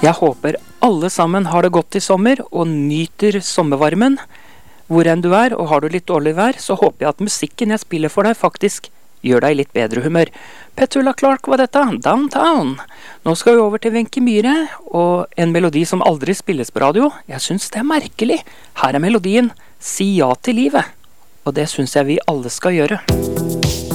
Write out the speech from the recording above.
Jeg håper alle sammen har det godt i sommer og nyter sommervarmen. Hvor enn du er, og har du litt dårlig vær, så håper jeg at musikken jeg spiller for deg faktisk gjør deg i litt bedre humør. Petula Clark var dette, Downtown. Nå skal vi over til Wenche Myhre, og en melodi som aldri spilles på radio. Jeg synes det er merkelig. Her er melodien Si ja til livet. Og det synes jeg vi alle skal gjøre.